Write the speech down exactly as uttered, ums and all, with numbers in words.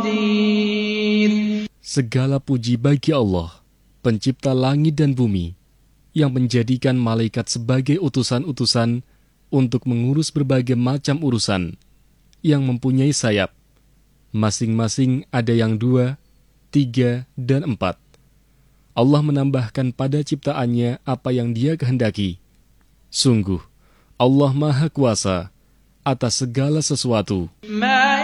Segala puji bagi Allah, pencipta langit dan bumi, yang menjadikan malaikat sebagai utusan-utusan untuk mengurus berbagai macam urusan, yang mempunyai sayap. Masing-masing ada yang dua, tiga, dan empat. Allah menambahkan pada ciptaannya apa yang Dia kehendaki. Sungguh, Allah Maha Kuasa atas segala sesuatu. ما